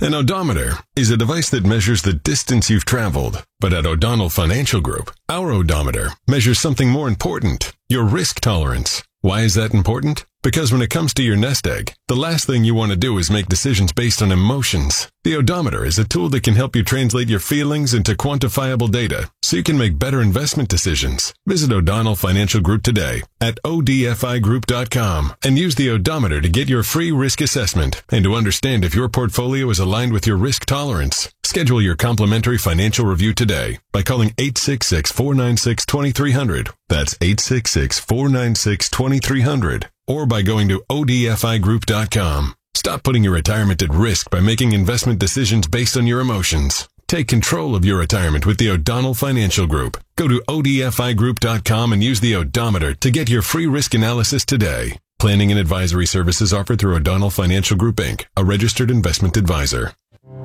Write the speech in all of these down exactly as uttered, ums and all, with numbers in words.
An odometer is a device that measures the distance you've traveled. But at O'Donnell Financial Group, our odometer measures something more important, your risk tolerance. Why is that important? Because when it comes to your nest egg, the last thing you want to do is make decisions based on emotions. The odometer is a tool that can help you translate your feelings into quantifiable data so you can make better investment decisions. Visit O'Donnell Financial Group today at O D F I group dot com and use the odometer to get your free risk assessment and to understand if your portfolio is aligned with your risk tolerance. Schedule your complimentary financial review today by calling eight six six, four nine six, two three zero zero. That's eight six six, four nine six, two three zero zero. Or by going to O D F I group dot com. Stop putting your retirement at risk by making investment decisions based on your emotions. Take control of your retirement with the O'Donnell Financial Group. Go to O D F I group dot com and use the odometer to get your free risk analysis today. Planning and advisory services offered through O'Donnell Financial Group, Incorporated, a registered investment advisor.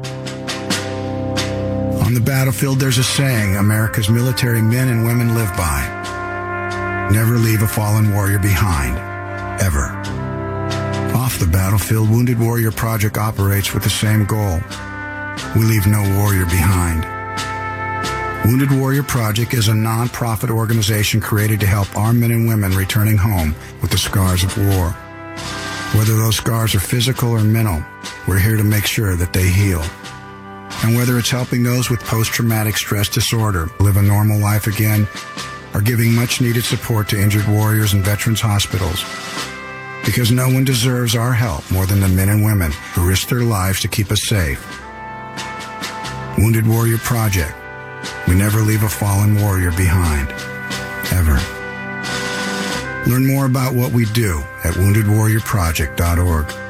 On the battlefield, there's a saying America's military men and women live by. Never leave a fallen warrior behind. Ever. Off the battlefield, Wounded Warrior Project operates with the same goal. We leave no warrior behind. Wounded Warrior Project is a non-profit organization created to help our men and women returning home with the scars of war. Whether those scars are physical or mental, we're here to make sure that they heal. And whether it's helping those with post-traumatic stress disorder live a normal life again, or giving much-needed support to injured warriors in veterans' hospitals. Because no one deserves our help more than the men and women who risk their lives to keep us safe. Wounded Warrior Project. We never leave a fallen warrior behind. Ever. Learn more about what we do at wounded warrior project dot org.